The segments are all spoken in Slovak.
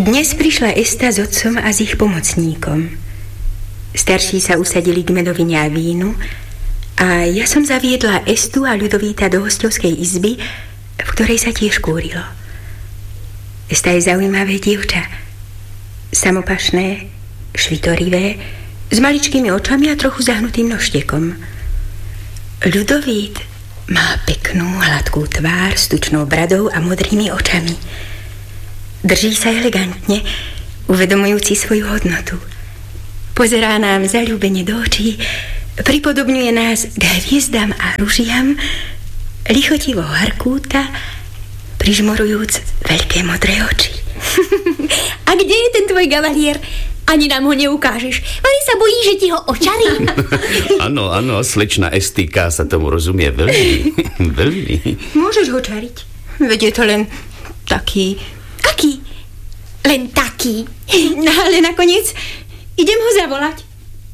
Dnes prišla Esta s otcom a s ich pomocníkom. Starší sa usadili k medovine a vínu a ja som zaviedla Estu a Ľudovíta do hosťovskej izby, v ktorej sa tiež kúrilo. Esta je zaujímavé dievča. Samopašné, švitorivé, s maličkými očami a trochu zahnutým nožtekom. Ľudovít má peknú, hladkú tvár s tučnou bradou a modrými očami. Drží sa elegantne, uvedomujúci svoju hodnotu. Pozerá nám zaľúbene do očí, pripodobňuje nás k hviezdám a ružiam, lichotivo harkúta, prižmorujúc veľké modré oči. A kde je ten tvoj kavalier? Ani nám ho neukážeš. Mari sa bojí, že ti ho očarí. Áno, slečna Estika sa tomu rozumie veľmi. Môžeš ho čariť. Veď je to len taký... Aký? Len taký. No, ale nakoniec idem ho zavolať.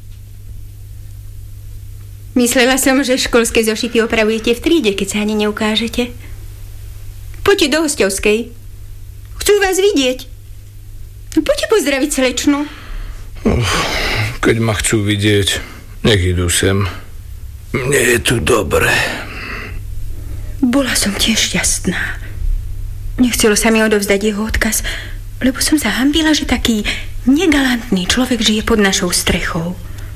Myslela som, že školské zošity opravujete v tríde, keď sa ani neukážete. Poďte do hosťovskej. Chcú vás vidieť. Poďte pozdraviť slečnu. Keď ma chcú vidieť, nech idú sem. Mne je tu dobre. Bola som tiež šťastná. Nechcelo sa mi odovzdať jeho odkaz, lebo som sa hanbila, že taký negalantný človek žije pod našou strechou.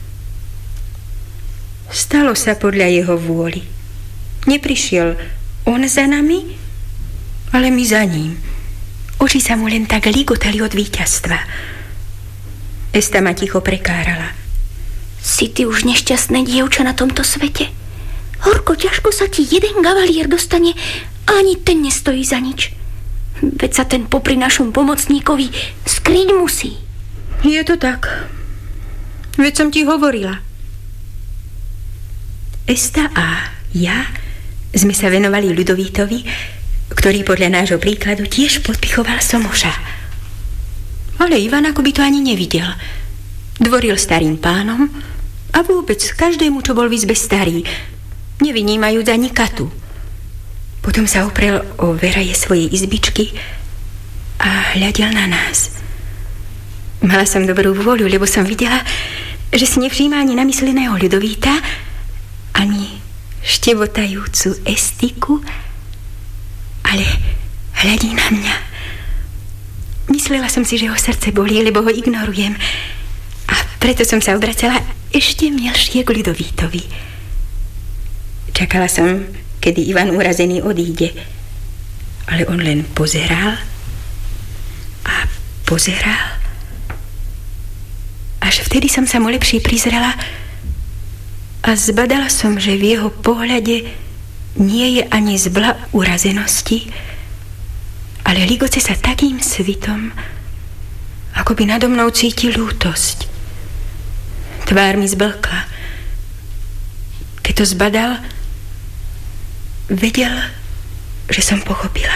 Stalo sa podľa jeho vôli. Neprišiel on za nami, ale my za ním. Oči sa mu len tak ligotali od víťazstva. Esta ma ticho prekárala. Si ty už nešťastné dievča na tomto svete? Horko ťažko sa ti jeden kavalier dostane a ani ten nestojí za nič. Veď sa ten popri našom pomocníkovi skryť musí. Je to tak. Veď som ti hovorila. Esta a ja sme sa venovali Ľudovítovi, ktorý podľa nášho príkladu tiež podpichoval Somoša. Ale Ivan ako by to ani nevidel. Dvoril starým pánom a vôbec každému, čo bol v izbe starý, nevynímajúc ani katu. Potom sa oprel o veraje svojej izbičky a hľadel na nás. Mala som dobrú vôľu, lebo som videla, že si nevšíma ani namysleného Ľudovíta, ani štebotajúcu Estiku, ale hľadí na mňa. Myslela som si, že ho srdce bolí, lebo ho ignorujem. A preto som sa obracala ešte milšie k Ľudovítovi. Čakala som, kedy Ivan urazený odíde. Ale on len pozeral a pozeral. Až vtedy som sa mu lepšie prizrela a zbadala som, že v jeho pohľade nie je ani zbla urazenosti, ale ligoce sa takým svitom, ako by nado mnou cítil lútosť. Tvár mi zblkla. Keď to zbadal, vedel, že som pochopila.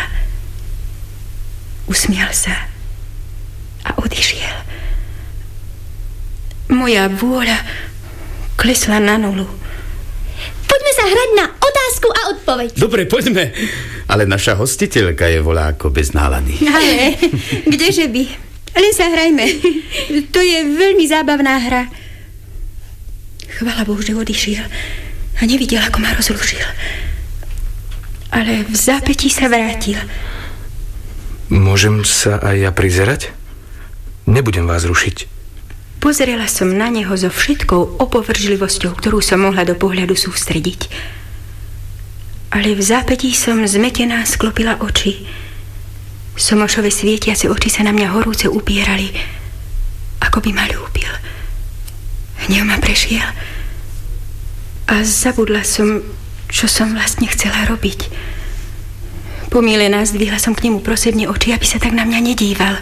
Usmial sa a odišiel. Moja vôľa klesla na nulu. Poďme sa hrať na otázku a odpoveď. Dobre, poďme. Ale naša hostiteľka je voľáko bez nálady. Ale, kdeže by? Len sa hrajme. To je veľmi zábavná hra. Chvála Bohu, že odišiel a nevidel, ako ma rozrušil. Ale v zápätí sa vrátil. Môžem sa aj ja prizerať? Nebudem vás rušiť. Pozrela som na neho so všetkou opovržlivosťou, ktorú som mohla do pohľadu sústrediť. Ale v zápätí som zmetená sklopila oči. Somošove svietiace oči sa na mňa horúce upierali, ako by ma ľúbil. Hnev ma prešiel a zabudla som, čo som vlastne chcela robiť. Pomílená zdvihla som k nemu prosebne oči, aby sa tak na mňa nedíval.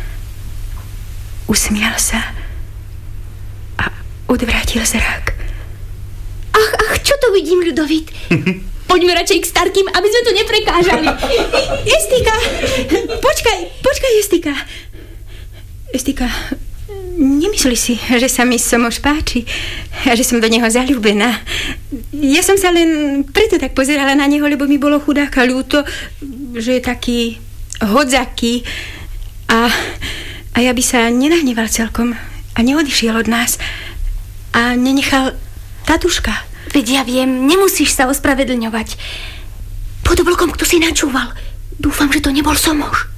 Usmial sa a odvrátil zrak. Ach, čo to vidím, Ľudovít? Poďme radšej k starkým, aby sme tu neprekážali. Estika, počkaj, Estika. Estika, nemyslí si, že sa mi Somoš páči a že som do neho zaľúbená. Ja som sa len preto tak pozerala na neho, lebo mi bolo chudáka ľúto, že je taký hodzaký a A ja by sa nenahneval celkom a neodišiel od nás a nenechal tatuška. Veď ja viem, nemusíš sa ospravedlňovať. Pod blokom kto si načúval. Dúfam, že to nebol Somoš.